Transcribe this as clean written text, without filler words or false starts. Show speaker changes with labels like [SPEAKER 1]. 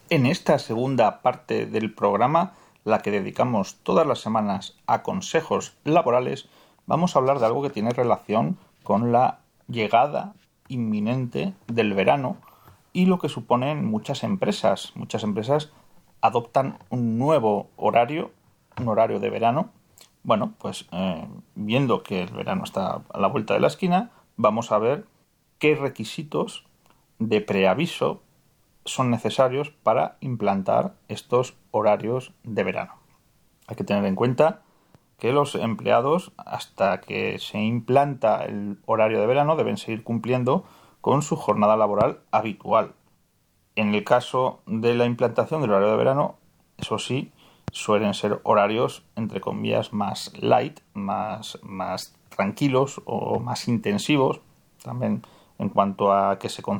[SPEAKER 1] En esta segunda parte del programa, la que dedicamos todas las semanas a consejos laborales, vamos a hablar de algo que tiene relación con la llegada inminente del verano y lo que suponen muchas empresas. Muchas empresas adoptan un nuevo horario, un horario de verano. Bueno, pues viendo que el verano está a la vuelta de la esquina, vamos a ver qué requisitos de preaviso son necesarios para implantar estos horarios de verano. Hay que tener en cuenta que los empleados, hasta que se implanta el horario de verano, deben seguir cumpliendo con su jornada laboral habitual. En el caso de la implantación del horario de verano, eso sí, suelen ser horarios, entre comillas, más light, más tranquilos o más intensivos, también en cuanto a que se